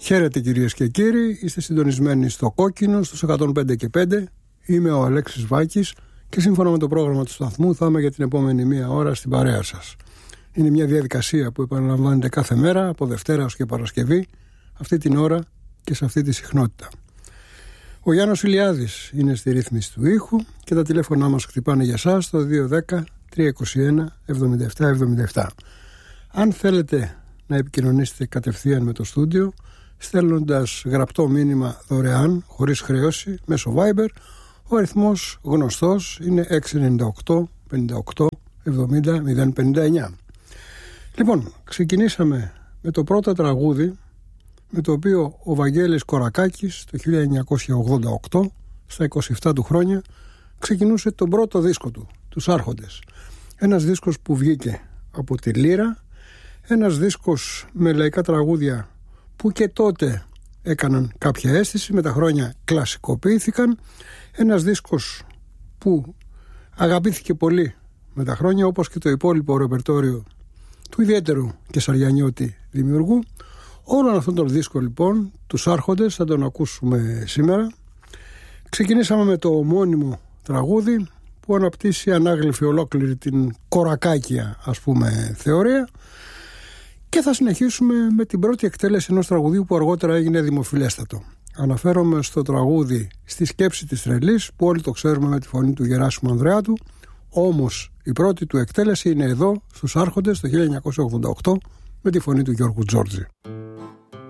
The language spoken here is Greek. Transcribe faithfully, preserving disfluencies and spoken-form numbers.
Χαίρετε κυρίες και κύριοι, είστε συντονισμένοι στο Κόκκινο στους εκατόν πέντε και πέντε. Είμαι ο Αλέξης Βάκης και σύμφωνα με το πρόγραμμα του σταθμού θα είμαι για την επόμενη μία ώρα στην παρέα σας. Είναι μια διαδικασία που επαναλαμβάνεται κάθε μέρα από Δευτέρα ως και Παρασκευή, αυτή την ώρα και σε αυτή τη συχνότητα. Ο Γιάννος Ηλιάδης είναι στη ρύθμιση του ήχου και τα τηλέφωνά μας χτυπάνε για σας στο δύο ένα μηδέν τρία είκοσι ένα εβδομήντα επτά εβδομήντα επτά. Αν θέλετε να επικοινωνήσετε κατευθείαν με το στούντιο, στέλνοντας γραπτό μήνυμα δωρεάν, χωρίς χρέωση, μέσω Viber, ο αριθμός γνωστός είναι έξι εννιά οκτώ πενήντα οκτώ εβδομήντα μηδέν πενήντα εννιά. Λοιπόν, ξεκινήσαμε με το πρώτο τραγούδι με το οποίο ο Βαγγέλης Κορακάκης το χίλια εννιακόσια ογδόντα οκτώ, στα είκοσι επτά του χρόνια, ξεκινούσε τον πρώτο δίσκο του, τους Άρχοντες. Ένας δίσκος που βγήκε από τη Λύρα, ένας δίσκος με λαϊκά τραγούδια που και τότε έκαναν κάποια αίσθηση, με τα χρόνια κλασικοποιήθηκαν, ένας δίσκος που αγαπήθηκε πολύ με τα χρόνια, όπως και το υπόλοιπο ρεπερτόριο του ιδιαίτερου Κεσαριανιώτη δημιουργού. Όλον αυτόν τον δίσκο λοιπόν, τους Άρχοντες, θα τον ακούσουμε σήμερα. Ξεκινήσαμε με το ομώνυμο τραγούδι που αναπτύσσει ανάγλυφη ολόκληρη την κορακάκια, ας πούμε, θεωρία, και θα συνεχίσουμε με την πρώτη εκτέλεση ενός τραγουδίου που αργότερα έγινε δημοφιλέστατο. Αναφέρομαι στο τραγούδι «Στη σκέψη της τρελής», που όλοι το ξέρουμε με τη φωνή του Γεράσιμου Ανδρεάτου, όμως η πρώτη του εκτέλεση είναι εδώ στους Άρχοντες το χίλια εννιακόσια ογδόντα οκτώ με τη φωνή του Γιώργου Τζόρτζη.